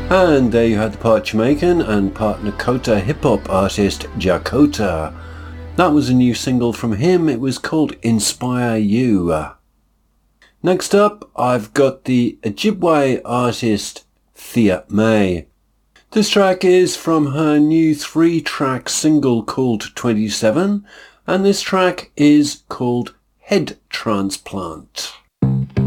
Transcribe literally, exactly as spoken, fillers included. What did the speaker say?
And there you had the part Jamaican and part Nakota hip-hop artist Jakota. That was a new single from him. It was called Inspire You. Next up, I've got the Ojibwe artist Thea May. This track is from her new three-track single called twenty-seven, and this track is called Head Transplant.